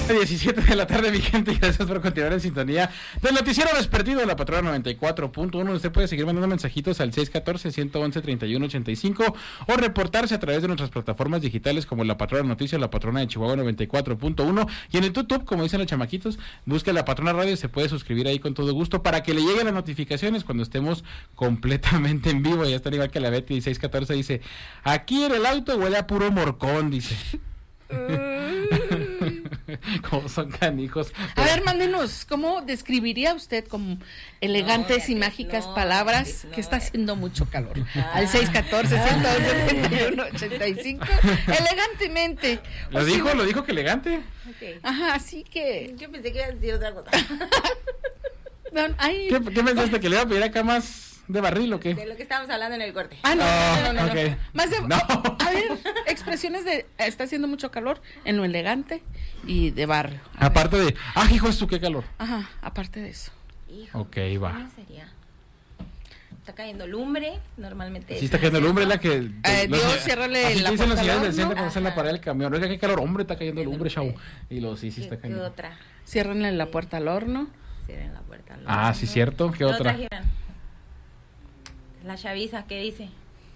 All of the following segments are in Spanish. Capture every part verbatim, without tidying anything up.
diecisiete de la tarde, mi gente, y gracias por continuar en sintonía del noticiero vespertino de la Patrona noventa y cuatro punto uno. Usted puede seguir mandando mensajitos al seis uno cuatro, uno uno, treinta y uno ochenta y cinco o reportarse a través de nuestras plataformas digitales como La Patrona Noticias, La Patrona de Chihuahua noventa y cuatro punto uno, y en el YouTube, como dicen los chamaquitos, busque La Patrona Radio y se puede suscribir ahí con todo gusto para que le lleguen las notificaciones cuando estemos completamente en vivo. Ya está igual que la Betty seis uno cuatro, dice, aquí en el auto huele a puro morcón, dice. Como son canijos. A ver, mándenos, ¿cómo describiría usted como elegantes no, y mágicas no, palabras? No, que está haciendo mucho calor. Ah. Al seis uno cuatro, uno uno, ochenta y cinco. Elegantemente. ¿Lo o dijo? Si... ¿Lo dijo que elegante? Okay. Ajá, así que... Yo pensé que iba a decir otra cosa. no, ay... ¿Qué, ¿Qué pensaste? ¿Que le iba a pedir acá más de barril o qué? De lo que estábamos hablando en el corte. Ah, no, oh, no, no, no, okay. no. Más de, no. A ver, expresiones de está haciendo mucho calor en lo elegante y de barrio. A aparte ver. de, ah, hijo, esto qué calor. Ajá, aparte de eso. Hijo, ok, va. ¿Cómo sería? Está cayendo lumbre, normalmente. Sí, está cayendo lumbre, la que... Eh, los, Dios, ciérrale así la dicen los puerta señores al del centro horno. cuando hacen la parada del camión. Oiga, qué calor, hombre, está cayendo lumbre, chavo. Y luego, sí, sí está ¿Qué, cayendo. ¿Qué otra? Ciérrenle la puerta al horno. Cierren la puerta al horno. Ah, sí, cierto. ¿Qué otra? Trajeron? La chaviza, ¿qué dice?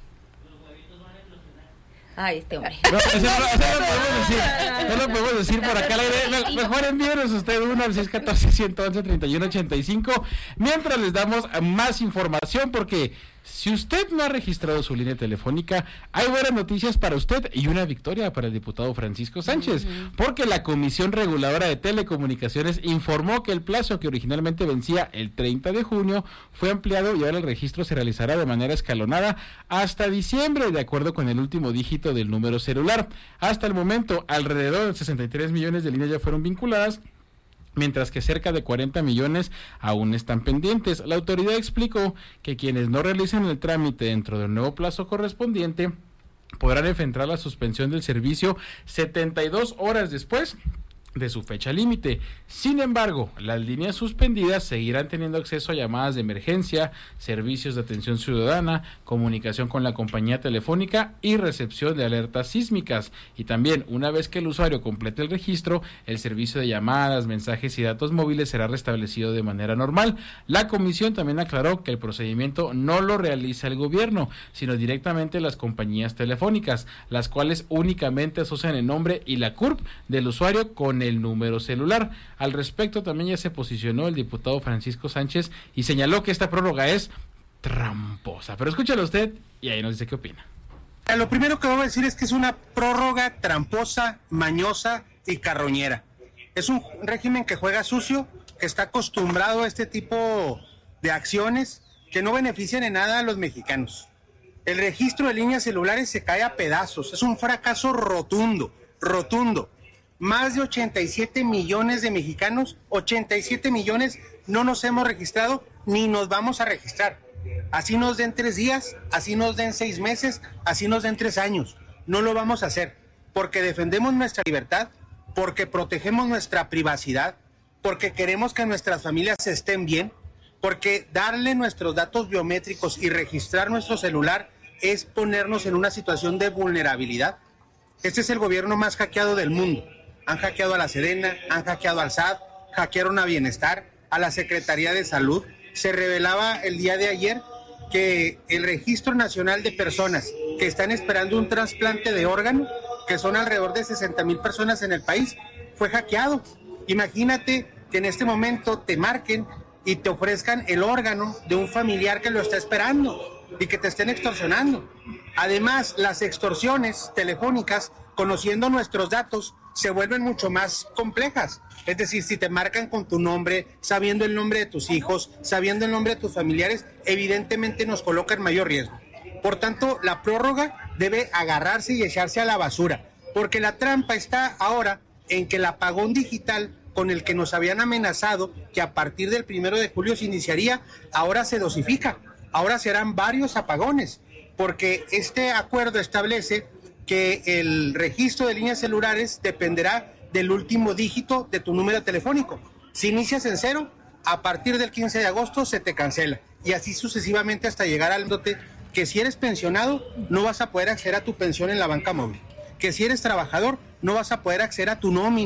Ay, este hombre. No, eso, no, eso no lo podemos decir. No lo podemos decir por acá. La, mejor envíenos usted uno al seis uno cuatro, uno uno uno, treinta y uno ochenta y cinco. Mientras les damos más información, porque si usted no ha registrado su línea telefónica, hay buenas noticias para usted y una victoria para el diputado Francisco Sánchez, uh-huh. porque la Comisión Reguladora de Telecomunicaciones informó que el plazo que originalmente vencía el treinta de junio fue ampliado y ahora el registro se realizará de manera escalonada hasta diciembre, de acuerdo con el último dígito del número celular. Hasta el momento, alrededor de sesenta y tres millones de líneas ya fueron vinculadas, mientras que cerca de cuarenta millones aún están pendientes. La autoridad explicó que quienes no realicen el trámite dentro del nuevo plazo correspondiente podrán enfrentar la suspensión del servicio setenta y dos horas después de su fecha límite. Sin embargo, las líneas suspendidas seguirán teniendo acceso a llamadas de emergencia, servicios de atención ciudadana, comunicación con la compañía telefónica y recepción de alertas sísmicas. Y también, una vez que el usuario complete el registro, el servicio de llamadas, mensajes y datos móviles será restablecido de manera normal. La comisión también aclaró que el procedimiento no lo realiza el gobierno, sino directamente las compañías telefónicas, las cuales únicamente asocian el nombre y la C U R P del usuario con el el número celular. Al respecto también ya se posicionó el diputado Francisco Sánchez y señaló que esta prórroga es tramposa. Pero escúchalo usted y ahí nos dice qué opina. Lo primero que voy a decir es que es una prórroga tramposa, mañosa y carroñera. Es un régimen que juega sucio, que está acostumbrado a este tipo de acciones que no benefician en nada a los mexicanos. El registro de líneas celulares se cae a pedazos. Es un fracaso rotundo, rotundo. Más de ochenta y siete millones de mexicanos, ochenta y siete millones no nos hemos registrado ni nos vamos a registrar. Así nos den tres días, así nos den seis meses, así nos den tres años. No lo vamos a hacer porque defendemos nuestra libertad, porque protegemos nuestra privacidad, porque queremos que nuestras familias estén bien, porque darle nuestros datos biométricos y registrar nuestro celular es ponernos en una situación de vulnerabilidad. Este es el gobierno más hackeado del mundo. Han hackeado a la Sedena, han hackeado al S A T, hackearon a Bienestar, a la Secretaría de Salud. Se revelaba el día de ayer que el Registro Nacional de Personas que están esperando un trasplante de órgano, que son alrededor de sesenta mil personas en el país, fue hackeado. Imagínate que en este momento te marquen y te ofrezcan el órgano de un familiar que lo está esperando y que te estén extorsionando. Además, las extorsiones telefónicas, conociendo nuestros datos, se vuelven mucho más complejas. Es decir, si te marcan con tu nombre, sabiendo el nombre de tus hijos, sabiendo el nombre de tus familiares, evidentemente nos coloca en mayor riesgo. Por tanto, la prórroga debe agarrarse y echarse a la basura, porque la trampa está ahora en que el apagón digital con el que nos habían amenazado que a partir del primero de julio se iniciaría, ahora se dosifica, ahora serán varios apagones, porque este acuerdo establece que el registro de líneas celulares dependerá del último dígito de tu número telefónico. Si inicias en cero, a partir del quince de agosto se te cancela, y así sucesivamente hasta llegar al dote que si eres pensionado no vas a poder acceder a tu pensión en la banca móvil, que si eres trabajador no vas a poder acceder a tu nómina,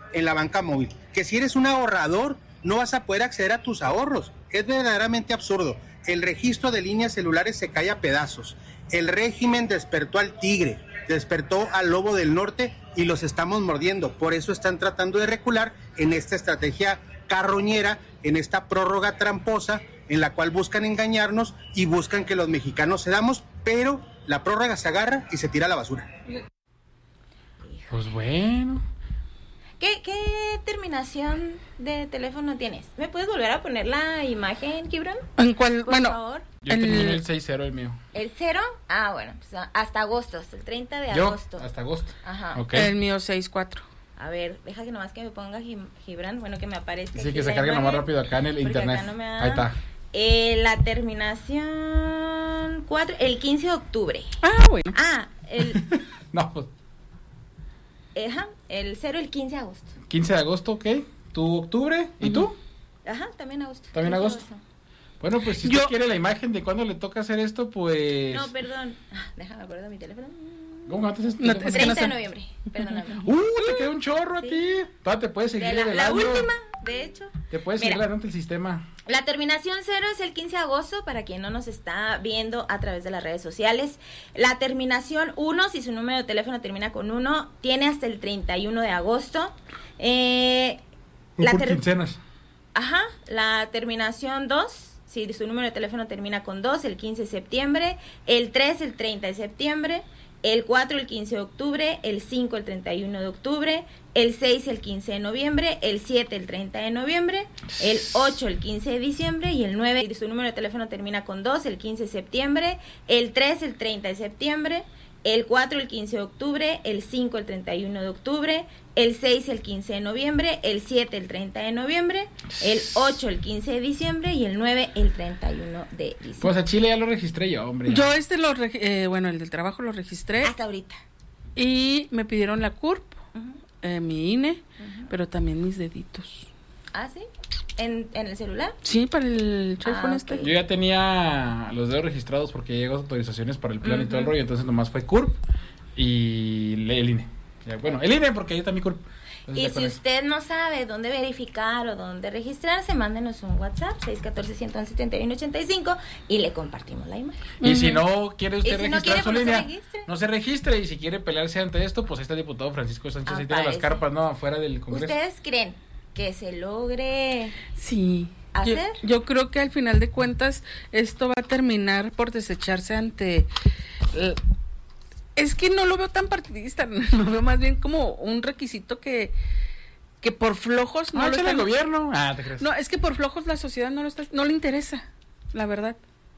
en la banca móvil. Que si eres un ahorrador, no vas a poder acceder a tus ahorros. Es verdaderamente absurdo. El registro de líneas celulares se cae a pedazos. El régimen despertó al tigre, despertó al lobo del norte y los estamos mordiendo. Por eso están tratando de recular en esta estrategia carroñera, en esta prórroga tramposa, en la cual buscan engañarnos y buscan que los mexicanos cedamos, pero la prórroga se agarra y se tira a la basura. Pues bueno. ¿Qué, ¿Qué terminación de teléfono tienes? ¿Me puedes volver a poner la imagen, Gibran? ¿En cuál? Por Bueno, favor. Yo el... termino el seis cero, el mío. ¿El cero? Ah, bueno, pues hasta agosto, hasta el treinta de Yo, agosto. hasta agosto. Ajá. Ok. el mío seis cuatro. A ver, deja que nomás que me ponga Gib- Gibran, bueno, que me aparezca. Sí, aquí que se la cargue imagen, nomás rápido acá en el porque internet. acá no me da. Ahí está. Eh, la terminación cuatro, el quince de octubre. Ah, bueno. Ah, el, No, pues ajá, el cero, el quince de agosto. quince de agosto, ok. ¿Tú octubre? ¿Y tú? Ajá, también agosto. ¿También quince de agosto? Bueno, pues si Yo- usted quiere la imagen de cuándo le toca hacer esto, pues... No, perdón. Ah, déjame acuerdo mi teléfono. ¿Cómo antes es? No, es que no treinta sé. de noviembre, perdóname. ¡Uh! Te queda un chorro a Sí. ti. Todavía te puedes seguir De la, la adelante. última, de hecho. Te puedes Mira. seguir adelante el sistema. La terminación cero es el quince de agosto, para quien no nos está viendo a través de las redes sociales. La terminación uno, si su número de teléfono termina con uno, tiene hasta el treinta y uno de agosto. Eh, Un la por ter- quincenas. Ajá, la terminación dos, si su número de teléfono termina con dos, el quince de septiembre. El tres, el treinta de septiembre. El cuatro, el quince de octubre. El cinco, el treinta y uno de octubre. El seis, el quince de noviembre. El siete, el treinta de noviembre. El ocho, el quince de diciembre. Y el nueve, si su número de teléfono termina con dos, el quince de septiembre. El tres, el treinta de septiembre. El cuatro, el quince de octubre. El cinco, el treinta y uno de octubre. El seis, el quince de noviembre. El siete, el treinta de noviembre. El ocho, el quince de diciembre. Y el nueve, el treinta y uno de diciembre. Pues a Chile ya lo registré yo, hombre. Yo este lo, reg- eh, bueno, el del trabajo lo registré Hasta ahorita. y me pidieron la C U R P, Ujú. eh, mi I N E, pero también mis deditos. ¿Ah, sí? ¿En, en el celular? Sí, para el teléfono Ah, este. ok. Yo ya tenía los dedos registrados porque llegó autorizaciones para el plan y todo el Ujú. rollo, entonces nomás fue C U R P y le- el I N E. Ya, bueno, el I N E porque ahí está mi C U R P. Entonces, Y ya con si eso. usted no sabe dónde verificar o dónde registrarse, mándenos un WhatsApp seis uno cuatro, uno uno uno, siete uno ocho cinco y le compartimos la imagen. Y si Ujú. no quiere usted Y si no registrar quiere, su pues no se línea, registre. no se registre. Y si quiere pelearse ante esto, pues ahí está el diputado Francisco Sánchez. Ahí tiene las Aparece. carpas, ¿no? Afuera del Congreso. ¿Ustedes creen que se logre Sí. Yo, hacer? yo creo que al final de cuentas esto va a terminar por desecharse ante... eh, es que no lo veo tan partidista, lo veo más bien como un requisito que, que por flojos no No, lo échale están... al gobierno. Ah, te crees. No, es que por flojos la sociedad no lo está, no le interesa, la verdad.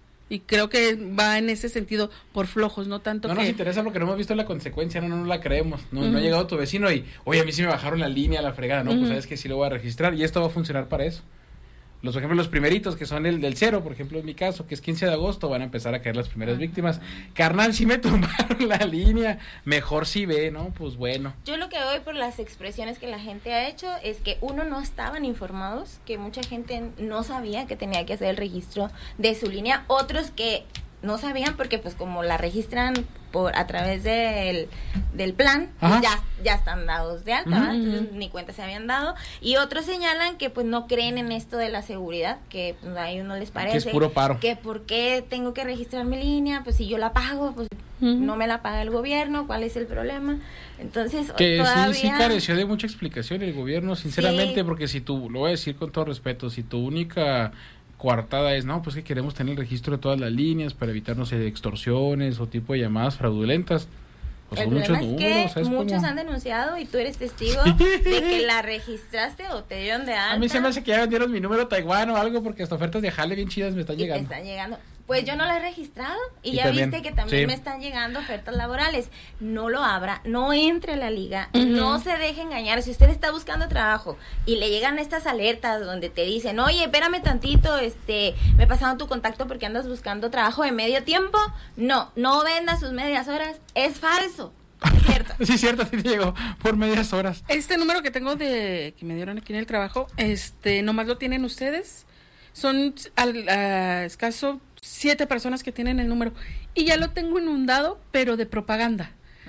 Y creo que va en ese sentido por flojos, no tanto No que... nos interesa porque no hemos visto la consecuencia, no, no, no la creemos. No, no ha Ujú. llegado tu vecino y, oye, a mí sí me bajaron la línea, la fregada. No, pues Ujú. sabes que sí lo voy a registrar y esto va a funcionar para eso. Los, por ejemplo, los primeritos, que son el del cero, por ejemplo, en mi caso, que es quince de agosto, van a empezar a caer las primeras víctimas. Carnal, si me tumbaron la línea, mejor si ve, ¿no? Pues bueno. Yo lo que doy por las expresiones que la gente ha hecho es que uno, no estaban informados, que mucha gente no sabía que tenía que hacer el registro de su línea, otros que no sabían porque pues como la registran por a través del, del plan, pues Ajá. ya, ya están dados de alta, Ujú. ¿verdad? Entonces ni cuenta se habían dado, y otros señalan que pues no creen en esto de la seguridad, que pues, a ellos no les parece, Que es puro paro. que por qué tengo que registrar mi línea, pues si yo la pago, pues Ujú. no me la paga el gobierno, ¿cuál es el problema? Entonces, Que todavía... sí, sí careció de mucha explicación el gobierno, sinceramente, Sí. porque si tú, lo voy a decir con todo respeto, si tu única coartada es, no, pues que queremos tener el registro de todas las líneas para evitar, no sé, extorsiones o tipo de llamadas fraudulentas, pues el son muchos problema es números, que ¿sabes muchos cómo? han denunciado y tú eres testigo de que la registraste o te dieron de alta. A mí se me hace que ya vendieron mi número Taiwán o algo porque hasta ofertas de jale bien chidas me están y te llegando. están llegando. Pues yo no la he registrado y, Y ya también, viste que también sí. me están llegando ofertas laborales. No lo abra, no entre a la liga, Ujú. no se deje engañar. Si usted está buscando trabajo y le llegan estas alertas donde te dicen, oye, espérame tantito, este, me pasaron tu contacto porque andas buscando trabajo de medio tiempo. No, no venda sus medias horas, es falso. Es cierto. Sí, cierto, sí te llegó por medias horas. Este número que tengo de que me dieron aquí en el trabajo, este, nomás lo tienen ustedes. Son al a escaso siete personas que tienen el número y ya lo tengo inundado, pero de propaganda.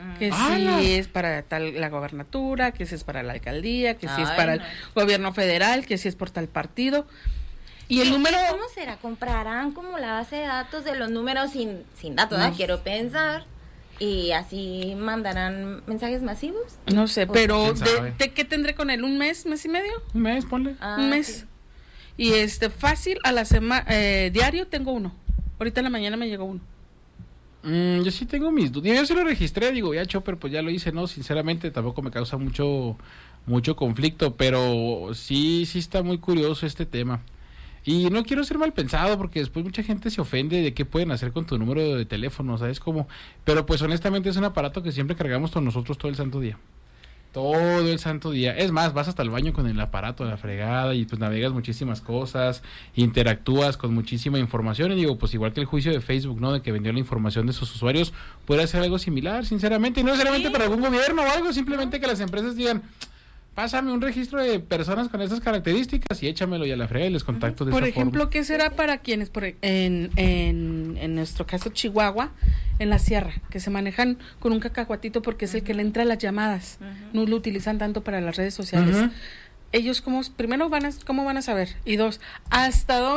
que Ah, si no. es para tal la gobernatura, que si es para la alcaldía, que si es Ay, para no. el gobierno federal, que si es por tal partido. Y el ¿Y número... ¿Cómo será? ¿Comprarán como la base de datos de los números sin, sin datos? ¿verdad? No. Quiero pensar. Y así mandarán mensajes masivos. No sé, O- pero ¿Quién sabe? de, de qué tendré con él? ¿Un mes, mes y medio? Un mes, ponle. Ah, Un mes. sí. Y este, fácil, a la semana, eh, diario tengo uno. Ahorita en la mañana me llegó uno. Mm, yo sí tengo mis dudas. Yo sí lo registré, digo, ya Chopper, pues ya lo hice, ¿no? Sinceramente tampoco me causa mucho mucho conflicto, pero sí, sí está muy curioso este tema. Y no quiero ser mal pensado porque después mucha gente se ofende de qué pueden hacer con tu número de teléfono, ¿sabes cómo? Pero pues honestamente es un aparato que siempre cargamos con nosotros todo el santo día. Todo el santo día. Es más, vas hasta el baño con el aparato, la fregada, y pues navegas muchísimas cosas, interactúas con muchísima información. Y digo, pues igual que el juicio de Facebook, ¿no? De que vendió la información de sus usuarios, puede hacer algo similar, sinceramente. Y no necesariamente Sí. para algún gobierno o algo, simplemente que las empresas digan, pásame un registro de personas con estas características y échamelo y a la fregada y les contacto de Por esa ejemplo, forma. ¿qué será para quienes, por, e- en, en, en nuestro caso Chihuahua, en la sierra, que se manejan con un cacahuatito porque es el que le entra a las llamadas, Ujú. no lo utilizan tanto para las redes sociales? Ujú. Ellos, cómo, primero, van a, ¿cómo van a saber? Y dos, ¿hasta dónde